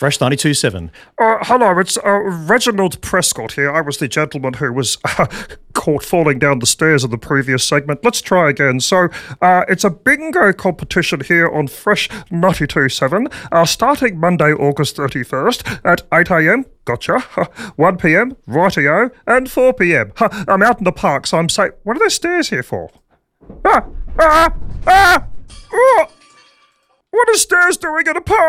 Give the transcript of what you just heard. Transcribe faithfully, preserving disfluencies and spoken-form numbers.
Fresh ninety-two point seven. Uh, hello, it's uh, Reginald Prescott here. I was the gentleman who was uh, caught falling down the stairs in the previous segment. Let's try again. So, uh, it's a bingo competition here on Fresh ninety-two point seven, uh, starting Monday, August thirty-first at eight a.m. Gotcha. one p.m. Rightio. And four p.m. I'm out in the park, so I'm saying, what are there stairs here for? Ah! Ah! Ah! Oh! What are stairs doing at a park?